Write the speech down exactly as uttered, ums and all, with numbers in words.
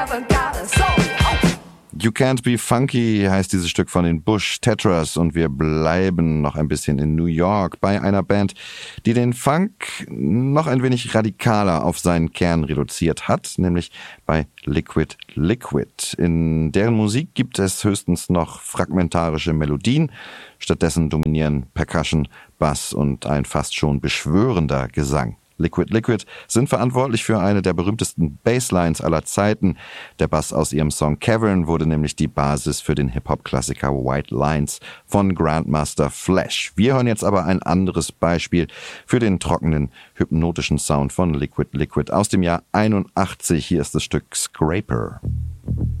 You Can't Be Funky heißt dieses Stück von den Bush Tetras und wir bleiben noch ein bisschen in New York bei einer Band, die den Funk noch ein wenig radikaler auf seinen Kern reduziert hat, nämlich bei Liquid Liquid. In deren Musik gibt es höchstens noch fragmentarische Melodien, stattdessen dominieren Percussion, Bass und ein fast schon beschwörender Gesang. Liquid Liquid sind verantwortlich für eine der berühmtesten Basslines aller Zeiten. Der Bass aus ihrem Song Cavern wurde nämlich die Basis für den Hip-Hop-Klassiker White Lines von Grandmaster Flash. Wir hören jetzt aber ein anderes Beispiel für den trockenen, hypnotischen Sound von Liquid Liquid aus dem Jahr einundachtzig. Hier ist das Stück Scraper.